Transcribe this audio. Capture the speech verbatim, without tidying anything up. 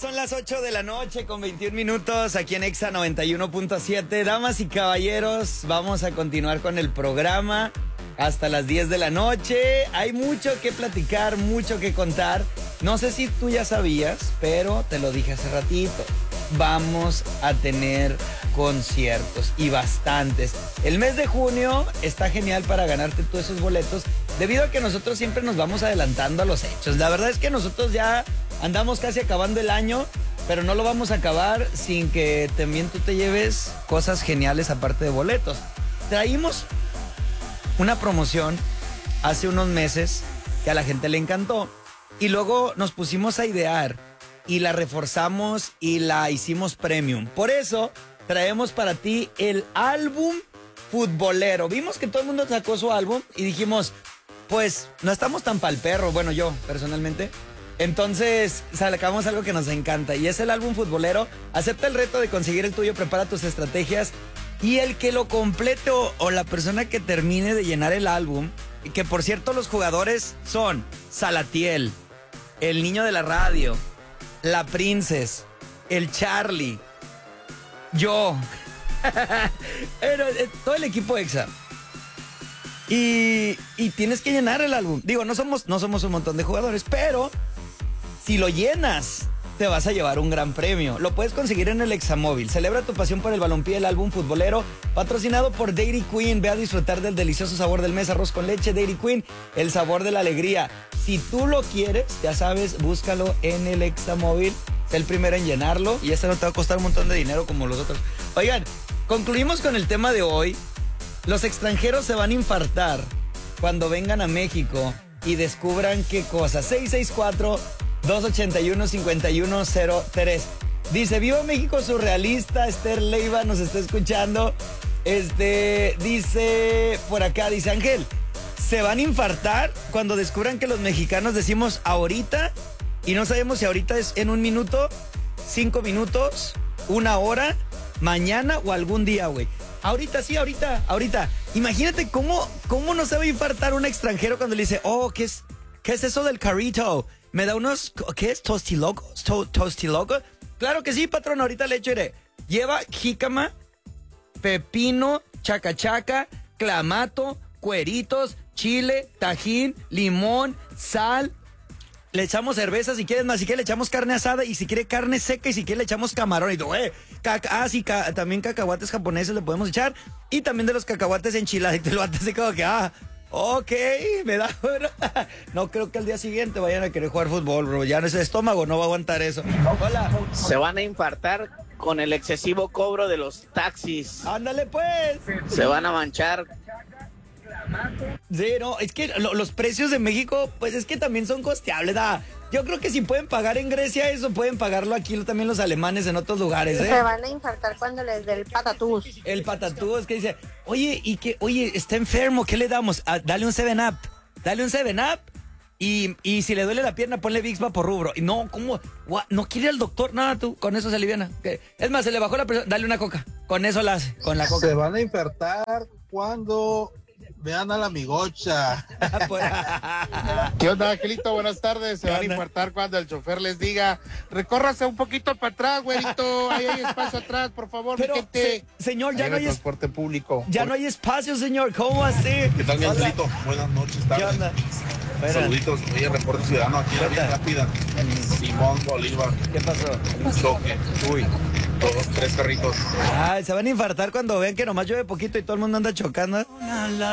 son las ocho de la noche con veintiún minutos aquí en Exa noventa y uno punto siete. Damas y caballeros, vamos a continuar con el programa hasta las diez de la noche. Hay mucho que platicar, mucho que contar. No sé si tú ya sabías, pero te lo dije hace ratito. Vamos a tener conciertos y bastantes. El mes de junio está genial para ganarte todos esos boletos, debido a que nosotros siempre nos vamos adelantando a los hechos. La verdad es que nosotros ya andamos casi acabando el año, pero no lo vamos a acabar sin que también tú te lleves cosas geniales aparte de boletos. Traímos una promoción hace unos meses que a la gente le encantó y luego nos pusimos a idear y la reforzamos y la hicimos premium. Por eso traemos para ti el álbum futbolero. Vimos que todo el mundo sacó su álbum y dijimos, pues no estamos tan pa'l perro, bueno, yo personalmente. Entonces sacamos algo que nos encanta y es el álbum futbolero. Acepta el reto de conseguir el tuyo, prepara tus estrategias y el que lo complete o, o la persona que termine de llenar el álbum, que por cierto los jugadores son Salatiel, el niño de la radio, la Princess, el Charlie, yo, todo el equipo Exa. Y, y tienes que llenar el álbum. Digo, no somos, no somos un montón de jugadores, pero si lo llenas, te vas a llevar un gran premio. Lo puedes conseguir en el Examóvil. Celebra tu pasión por el balompié, el álbum futbolero, patrocinado por Dairy Queen. Ve a disfrutar del delicioso sabor del mes, arroz con leche, Dairy Queen, el sabor de la alegría. Si tú lo quieres, ya sabes, búscalo en el Examóvil. Sé el primero en llenarlo y este no te va a costar un montón de dinero como los otros. Oigan, concluimos con el tema de hoy. Los extranjeros se van a infartar cuando vengan a México y descubran qué cosa. seis seis cuatro, dos ocho uno, cinco uno cero tres. Dice, viva México surrealista. Esther Leiva nos está escuchando. Este, dice, por acá, dice Ángel, se van a infartar cuando descubran que los mexicanos decimos ahorita y no sabemos si ahorita es en un minuto, cinco minutos, una hora, mañana o algún día, güey. Ahorita, sí, ahorita, ahorita. Imagínate cómo, cómo no se va a infartar un extranjero cuando le dice, oh, ¿qué es, qué es eso del carrito? ¿Me da unos, qué es, tostilocos? To, ¿Tostilocos? Claro que sí, patrón, ahorita le echo, iré. Lleva jícama, pepino, chacachaca, clamato, cueritos, chile, tajín, limón, sal. Le echamos cerveza si quieres más, si quieres le echamos carne asada y si quiere carne seca y si quiere le echamos camarón y todo, eh. Caca, ah, sí, ca, también cacahuates japoneses le podemos echar y también de los cacahuates enchilados y te lo haces así como que, ah, ok, me da, bueno, no creo que al día siguiente vayan a querer jugar fútbol, bro, ya ese estómago no va a aguantar eso. Hola. Se van a infartar con el excesivo cobro de los taxis. Ándale pues. Se van a manchar. Sí, no, es que lo, los precios de México, pues es que también son costeables, ¿da? Yo creo que si pueden pagar en Grecia eso, pueden pagarlo aquí también los alemanes en otros lugares, ¿eh? Se van a infartar cuando les dé el patatús. El patatús que dice, oye, y que, oye, está enfermo, ¿qué le damos? Ah, dale un seven up, dale un seven up y, y si le duele la pierna, ponle Vicks por rubro. Y no, ¿cómo? ¿No quiere al doctor? Nada, tú, con eso se aliviana. Es más, se le bajó la presión, dale una coca, con eso la hace, con la coca. Se van a infartar cuando vean a la migocha. ¿Qué onda, Angelito? Buenas tardes. Se van a infartar cuando el chofer les diga, recórrase un poquito para atrás, güerito. Ahí hay espacio atrás, por favor. Pero, se, señor, ya ahí no hay transporte público. Ya por... no hay espacio, señor. ¿Cómo así? ¿Qué tal, mi Angelito? Buenas noches, tardes. ¿Qué onda? Saluditos. Oye, reporte ciudadano aquí en la vía rápida. Simón Bolívar. ¿Qué pasó? Un choque. Uy. Dos, tres carritos. Ay, se van a infartar cuando vean que nomás llueve poquito y todo el mundo anda chocando.